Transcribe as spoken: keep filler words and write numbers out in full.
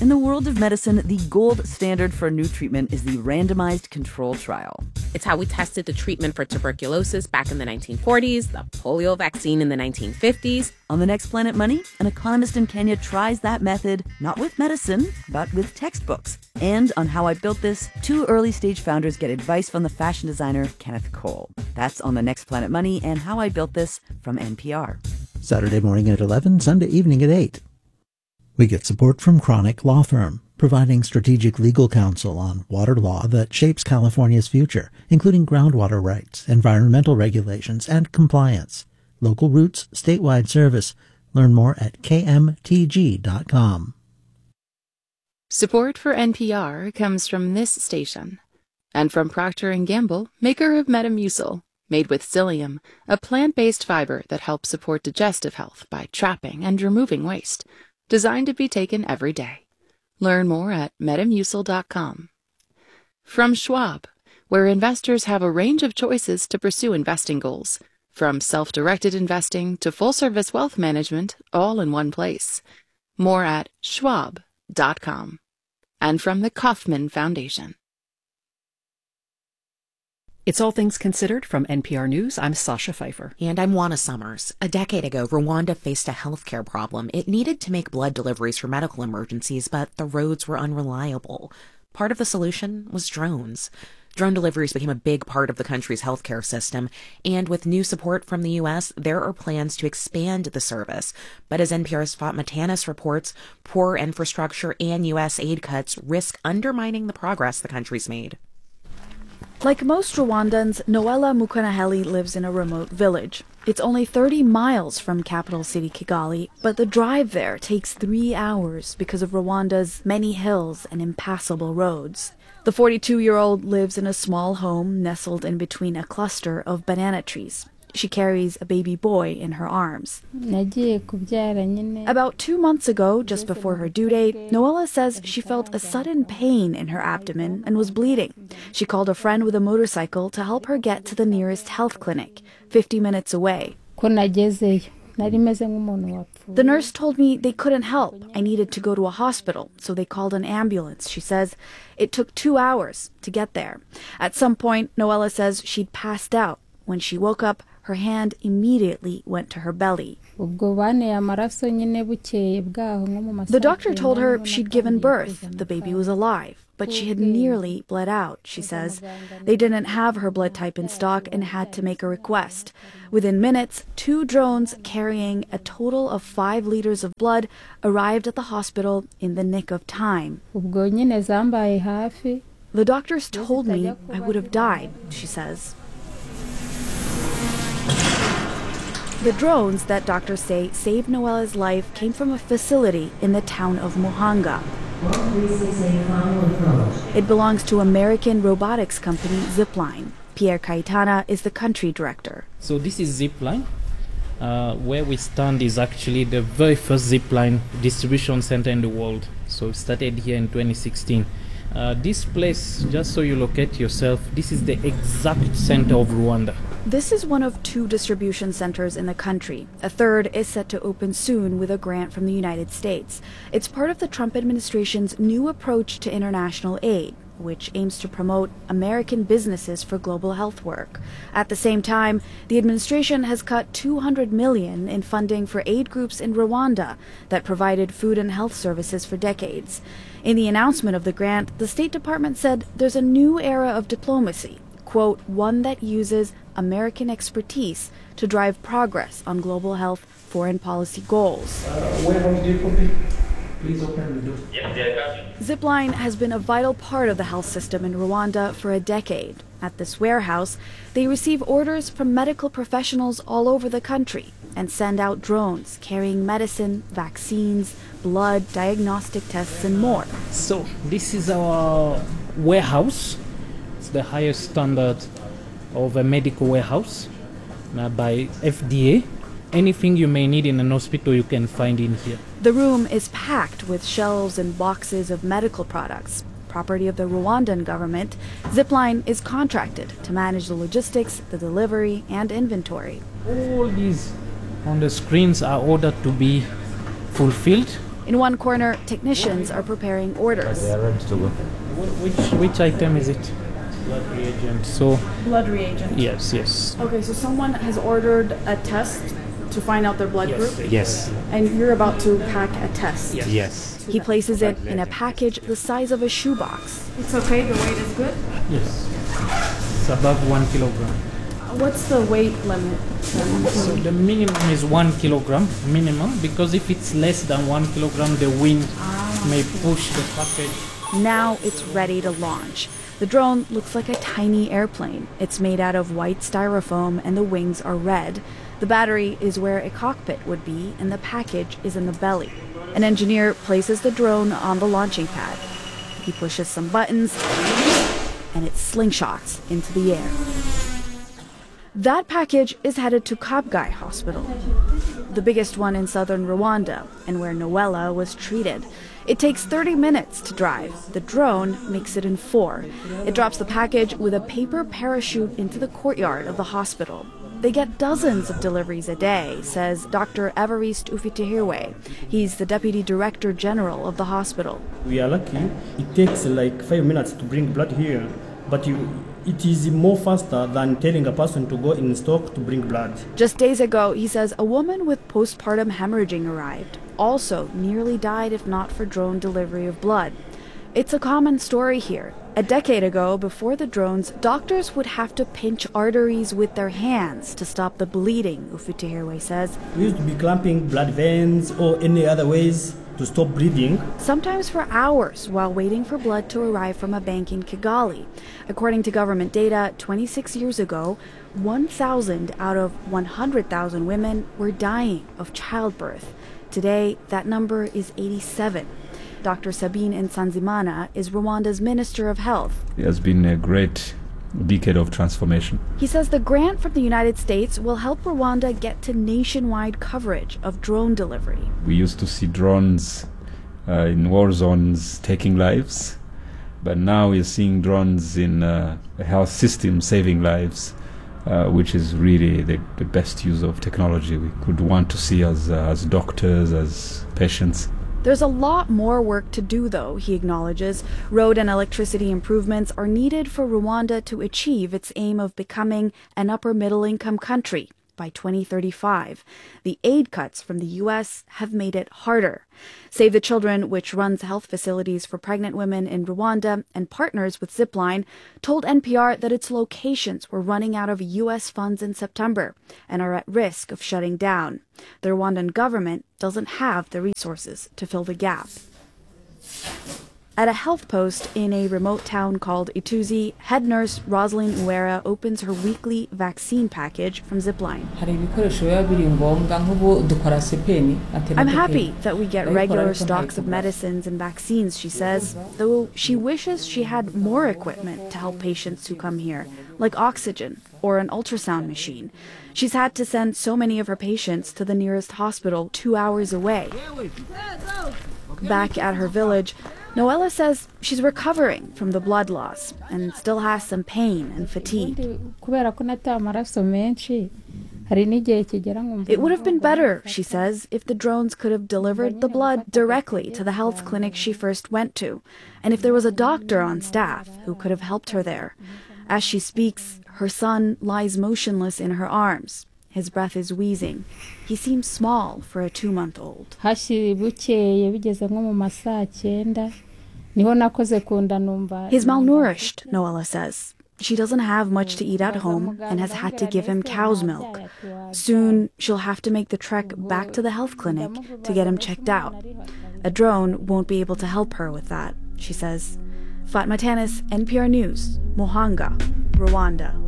In the world of medicine, the gold standard for a new treatment is the randomized control trial. It's how we tested the treatment for tuberculosis back in the nineteen forties, the polio vaccine in the nineteen fifties. On the next Planet Money, an economist in Kenya tries that method, not with medicine, but with textbooks. And on How I Built This, two early-stage founders get advice from the fashion designer Kenneth Cole. That's on the next Planet Money and How I Built This from N P R. Saturday morning at eleven, Sunday evening at eight. We get support from Chronic Law Firm, providing strategic legal counsel on water law that shapes California's future, including groundwater rights, environmental regulations, and compliance. Local roots, statewide service. Learn more at k m t g dot com. Support for N P R comes from this station and from Procter and Gamble, maker of Metamucil, made with psyllium, a plant-based fiber that helps support digestive health by trapping and removing waste. Designed to be taken every day. Learn more at metamucil dot com. From Schwab, where investors have a range of choices to pursue investing goals, from self-directed investing to full-service wealth management, all in one place. More at schwab dot com. And from the Kauffman Foundation. It's All Things Considered from N P R News. I'm Sasha Pfeiffer. And I'm Juana Summers. A decade ago, Rwanda faced a healthcare problem. It needed to make blood deliveries for medical emergencies, but the roads were unreliable. Part of the solution was drones. Drone deliveries became a big part of the country's healthcare system, and with new support from the U S, there are plans to expand the service. But as N P R's Fatma Tanis reports, poor infrastructure and U S aid cuts risk undermining the progress the country's made. Like most Rwandans, Noella Mukanaheli lives in a remote village. It's only thirty miles from capital city Kigali, but the drive there takes three hours because of Rwanda's many hills and impassable roads. The forty-two-year-old lives in a small home nestled in between a cluster of banana trees. She carries a baby boy in her arms. About two months ago, just before her due date, Noella says she felt a sudden pain in her abdomen and was bleeding. She called a friend with a motorcycle to help her get to the nearest health clinic, fifty minutes away. The nurse told me they couldn't help. I needed to go to a hospital, so they called an ambulance, she says. It took two hours to get there. At some point, Noella says she'd passed out. When she woke up, her hand immediately went to her belly. The doctor told her she'd given birth. The baby was alive, but she had nearly bled out, she says. They didn't have her blood type in stock and had to make a request. Within minutes, two drones carrying a total of five liters of blood arrived at the hospital in the nick of time. The doctors told me I would have died, she says. The drones that doctors say saved Noella's life came from a facility in the town of Muhanga. It belongs to American robotics company Zipline. Pierre Caetana is the country director. So this is Zipline. Uh, where we stand is actually the very first Zipline distribution center in the world. So it started here in twenty sixteen. Uh, this place, just so you locate yourself, this is the exact center of Rwanda. This is one of two distribution centers in the country. A third is set to open soon with a grant from the United States. It's part of the Trump administration's new approach to international aid, which aims to promote American businesses for global health work. At the same time, the administration has cut two hundred million dollars in funding for aid groups in Rwanda that provided food and health services for decades. In the announcement of the grant, the State Department said there's a new era of diplomacy, quote, one that uses American expertise to drive progress on global health foreign policy goals. Uh, Please open the door. Zipline has been a vital part of the health system in Rwanda for a decade. At this warehouse, they receive orders from medical professionals all over the country and send out drones carrying medicine, vaccines, blood, diagnostic tests, and more. So this is our warehouse. It's the highest standard of a medical warehouse uh, by F D A. Anything you may need in an hospital you can find in here. The room is packed with shelves and boxes of medical products. Property of the Rwandan government, Zipline is contracted to manage the logistics, the delivery, and inventory. All these on the screens are ordered to be fulfilled In one corner, technicians are preparing orders. They are ready to go. Which, which item is it? Blood reagent. So, Blood reagent. yes, yes. Okay, so someone has ordered a test to find out their blood Yes. group, Yes. and you're about to pack a test. Yes. Yes. He places it in a package the size of a shoebox. It's okay, the weight is good? Yes. It's above one kilogram. What's the weight limit? So the minimum is one kilogram minimum, because if it's less than one kilogram, the wind may push the package. Now it's ready to launch. The drone looks like a tiny airplane. It's made out of white styrofoam and the wings are red. The battery is where a cockpit would be, and the package is in the belly. An engineer places the drone on the launching pad. He pushes some buttons, and it slingshots into the air. That package is headed to Kabgayi Hospital, the biggest one in southern Rwanda, and where Noella was treated. It takes thirty minutes to drive. The drone makes it in four. It drops the package with a paper parachute into the courtyard of the hospital. They get dozens of deliveries a day, says Doctor Evariste Ufitihirwe. He's the Deputy Director General of the hospital. We are lucky. It takes like five minutes to bring blood here, but you, it is more faster than telling a person to go in stock to bring blood. Just days ago, he says a woman with postpartum hemorrhaging arrived. Also nearly died if not for drone delivery of blood. It's a common story here. A decade ago, before the drones, doctors would have to pinch arteries with their hands to stop the bleeding, Ufitihirwe says. We used to be clamping blood veins or any other ways to stop bleeding. Sometimes for hours while waiting for blood to arrive from a bank in Kigali. According to government data, twenty-six years ago, one thousand out of one hundred thousand women were dying of childbirth. Today, that number is eighty-seven. Doctor Sabine Nsanzimana is Rwanda's Minister of Health. It has been a great decade of transformation. He says the grant from the United States will help Rwanda get to nationwide coverage of drone delivery. We used to see drones uh, in war zones taking lives, but now we're seeing drones in uh, a health system saving lives, uh, which is really the, the best use of technology we could want to see as, uh, as doctors, as patients. There's a lot more work to do, though, he acknowledges. Road and electricity improvements are needed for Rwanda to achieve its aim of becoming an upper-middle-income country by twenty thirty-five. The aid cuts from the U S have made it harder. Save the Children, which runs health facilities for pregnant women in Rwanda and partners with Zipline, told N P R that its locations were running out of U S funds in September and are at risk of shutting down. The Rwandan government doesn't have the resources to fill the gap. At a health post in a remote town called Ituzi, head nurse Rosalind Uwera opens her weekly vaccine package from Zipline. I'm happy that we get regular stocks of medicines and vaccines, she says, though she wishes she had more equipment to help patients who come here, like oxygen or an ultrasound machine. She's had to send so many of her patients to the nearest hospital two hours away. Back at her village, Noella says she's recovering from the blood loss and still has some pain and fatigue. It would have been better, she says, if the drones could have delivered the blood directly to the health clinic she first went to, and if there was a doctor on staff who could have helped her there. As she speaks, her son lies motionless in her arms. His breath is wheezing. He seems small for a two-month-old. He's malnourished, Noella says. She doesn't have much to eat at home and has had to give him cow's milk. Soon, she'll have to make the trek back to the health clinic to get him checked out. A drone won't be able to help her with that, she says. Fatma Tanis, N P R News, Muhanga, Rwanda.